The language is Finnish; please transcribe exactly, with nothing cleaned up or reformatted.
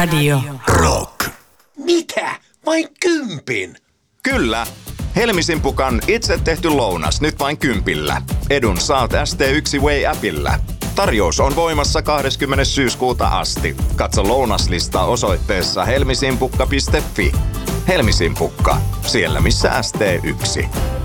Radio Rock. Mitä? Vain kympin? Kyllä. Helmisimpukan itse tehty lounas nyt vain kympillä. Edun saat S T yksi Way-appillä. Tarjous on voimassa kahdeskymmenes syyskuuta asti. Katso lounaslista osoitteessa helmisimpukka piste fi. Helmisimpukka, siellä missä S T yksi.